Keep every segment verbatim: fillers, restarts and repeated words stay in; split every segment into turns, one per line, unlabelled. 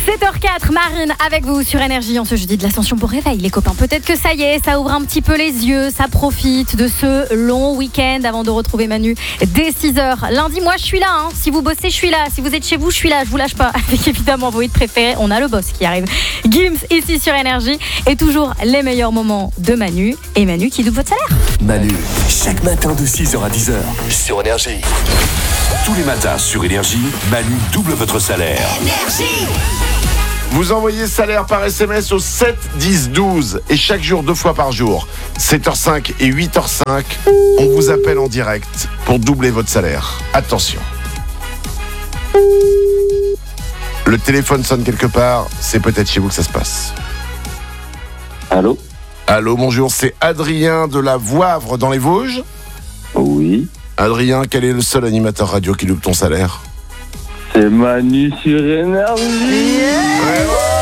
sept heures quatre, Marine avec vous sur Énergie en ce jeudi de l'Ascension pour réveil les copains. Peut-être que ça y est, ça ouvre un petit peu les yeux, ça profite de ce long week-end avant de retrouver Manu dès six heures. Lundi, moi je suis là, hein. Si vous bossez, je suis là. Si vous êtes chez vous, je suis là, je vous lâche pas. Avec évidemment vos hits préférés, on a le boss qui arrive. Gims ici sur Énergie et toujours les meilleurs moments de Manu. Et Manu qui double votre salaire.
Manu, chaque matin de six heures à dix heures sur Énergie. Tous les matins sur Énergie, Manu double votre salaire.
Énergie.
Vous envoyez salaire par S M S au sept dix douze et chaque jour, deux fois par jour, sept heures cinq et huit heures cinq, on vous appelle en direct pour doubler votre salaire. Attention. Le téléphone sonne quelque part, c'est peut-être chez vous que ça se passe.
Allô ?
Allô, bonjour, c'est Adrien de la Voivre dans les Vosges.
Oui.
Adrien, quel est le seul animateur radio qui double ton salaire ?
C'est Manu sur Énergie.
Ouais.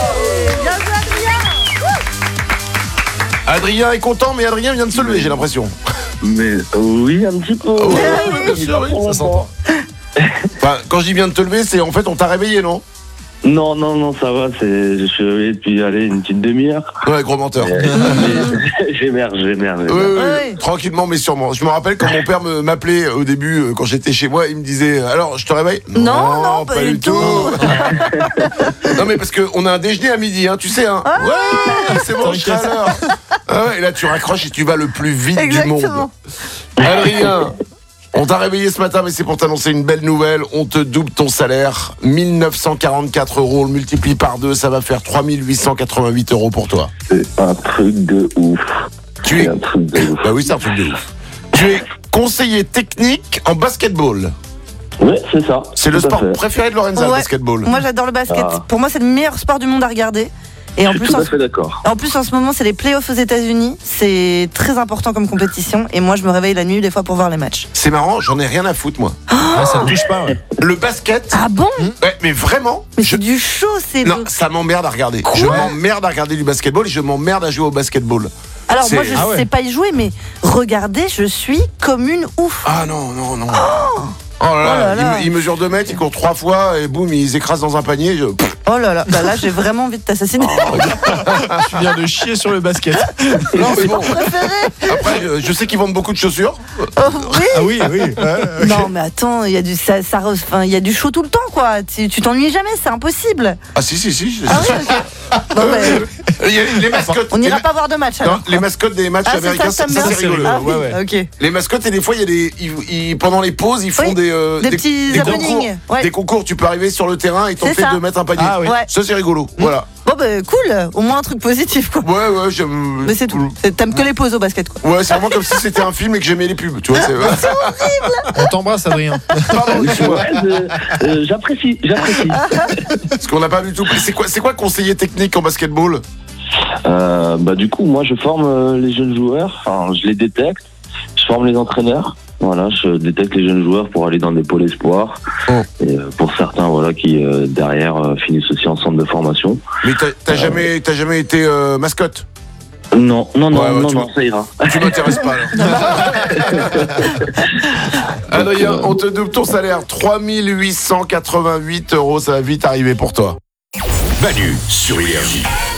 Adrien est content, mais Adrien vient de se lever, j'ai l'impression.
Mais oui, un petit peu.
Oh, oui, bien sûr, oui, ça s'entend. Enfin, quand je dis bien de te lever, c'est en fait on t'a réveillé, non ?
Non, non, non, ça va, c'est... je suis réveillé depuis allez, une petite demi-heure.
Ouais, gros menteur.
J'émerge, j'émerge.
Oui, oui, oui, tranquillement mais sûrement. Je me rappelle quand mon père me, m'appelait au début, euh, quand j'étais chez moi, il me disait « Alors, je te réveille ?»
Non, non, non, pas, pas du tout, tout.
Non mais parce qu'on a un déjeuner à midi, hein, tu sais, hein. Ah, ouais, c'est bon, je serai à l'heure. Ah ouais, et là tu raccroches et tu vas le plus vite Exactement. du monde. Adrien, on t'a réveillé ce matin, mais c'est pour t'annoncer une belle nouvelle. On te double ton salaire. mille neuf cent quarante-quatre euros, on le multiplie par deux, ça va faire trois mille huit cent quatre-vingt-huit euros pour toi.
C'est un truc de ouf.
Tu es...
C'est un truc de ouf.
Bah oui, c'est un truc de ouf. Tu es conseiller technique en basketball.
Ouais, c'est ça.
C'est le sport préféré de Lorenza, ouais. Le basketball.
Moi, j'adore le basket. Ah. Pour moi, c'est le meilleur sport du monde à regarder. Et en
je
plus,
suis tout
en,
à fait d'accord.
En plus, en ce moment, c'est les playoffs aux États-Unis. C'est très important comme compétition. Et moi, je me réveille la nuit des fois pour voir les matchs.
C'est marrant, j'en ai rien à foutre, moi.
Oh
ah, ça ne touche pas. Ouais.
Le basket.
Ah bon ?
Ouais, mais vraiment.
Mais
je...
c'est du chaud, c'est.
Non,
le...
ça m'emmerde à regarder.
Quoi ?
Je m'emmerde à regarder du basketball et je m'emmerde à jouer au basketball.
Alors
c'est...
moi, je ah ouais. sais pas y jouer, mais regardez, je suis comme une ouf.
Ah non, non, non. Oh Oh là là, oh là, là. Il, il mesure deux mètres, il court trois fois et boum, il s'écrase dans un panier. Je...
Oh là là, bah là j'ai vraiment envie de t'assassiner. Oh,
tu viens de chier sur le basket.
Non mais bon. Après, je, je sais qu'ils vendent beaucoup de chaussures.
Oh, oui.
Ah oui, oui. Ouais, okay.
Non mais attends, il y a du ça, ça enfin, il y a du show tout le temps quoi. Tu, tu t'ennuies jamais, c'est impossible.
Ah si si si.
Ah oui, okay. Bon, bah,
y a les mascottes.
On n'ira
les...
pas voir de match alors.
Non, les mascottes des matchs
ah,
américains,
ça, ça,
ça,
ça
c'est rigolo.
Ah, oui.
ouais, ouais.
Okay.
Les mascottes et des fois il y a des, ils, ils, pendant les pauses ils font
oui.
des, euh,
des, des petits
des concours.
Ouais.
Des concours, tu peux arriver sur le terrain et tenter de mettre un panier.
Ah, oui.
ouais.
Ça c'est rigolo. Mmh. Voilà.
Bon bah cool, au moins un truc positif quoi.
Ouais ouais j'aime.
Mais c'est tout. T'aimes que les pauses au basket quoi.
Ouais c'est vraiment comme si c'était un film et que j'aimais les pubs. Tu vois c'est.
C'est horrible.
On t'embrasse Adrien.
Pardon.
Ouais, je, euh, j'apprécie, j'apprécie.
Parce qu'on n'a pas du tout. C'est quoi, c'est quoi conseiller technique en basketball ?
euh, Bah du coup moi je forme euh, les jeunes joueurs. Enfin je les détecte. Je forme les entraîneurs. Voilà, je détecte les jeunes joueurs pour aller dans des pôles espoirs. Oh. Et euh, pour certains, voilà, qui euh, derrière euh, finissent aussi en centre de formation.
Mais t'as, t'as euh, jamais, t'as jamais été euh, mascotte ?
Non, non, non,
ouais, ouais,
non, non, ça ira.
Tu m'intéresses pas alors. Adrien, on te double ton salaire, trois mille huit cent quatre-vingt-huit euros, ça va vite arriver pour toi.
Manu sur Énergie.